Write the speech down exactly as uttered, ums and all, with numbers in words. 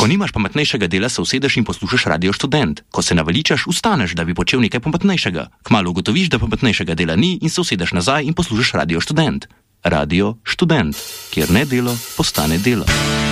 Ko nimaš pametnejšega dela, se usedeš in poslušaš Radio Študent. Ko se naveličaš, vstaneš, da bi počel nekaj pametnejšega. Kmalu ugotoviš, da pametnejšega dela ni in se usedeš nazaj in poslušaš Radio Študent. Radio Študent, kjer ne delo postane delo.